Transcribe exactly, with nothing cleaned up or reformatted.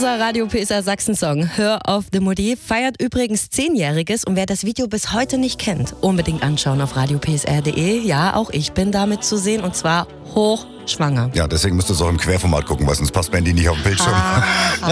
Unser Radio P S R Sachsen-Song Hör auf de Mutti feiert übrigens Zehnjähriges und wer das Video bis heute nicht kennt, unbedingt anschauen auf radio p s r punkt d e. Ja, auch ich bin damit zu sehen und zwar hochschwanger. Ja, deswegen müsst ihr es auch im Querformat gucken, weil sonst passt Mandy nicht auf den Bildschirm. Ah.